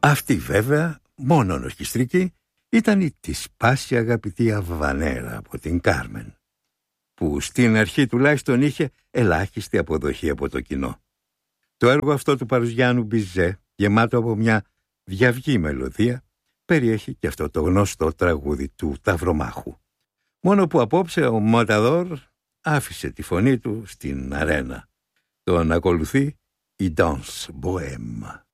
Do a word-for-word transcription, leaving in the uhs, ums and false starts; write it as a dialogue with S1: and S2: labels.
S1: Αυτή βέβαια, μόνο ορχιστρική, ήταν η της πάση αγαπητή Αβανέρα από την Κάρμεν, που στην αρχή τουλάχιστον είχε ελάχιστη αποδοχή από το κοινό. Το έργο αυτό του Παρουζιάνου Μπιζέ, γεμάτο από μια διαυγή μελωδία, περιέχει και αυτό το γνωστό τραγούδι του Ταυρομάχου. Μόνο που απόψε ο Ματαδόρ άφησε τη φωνή του στην αρένα. Τον ακολουθεί η Danse Bohème.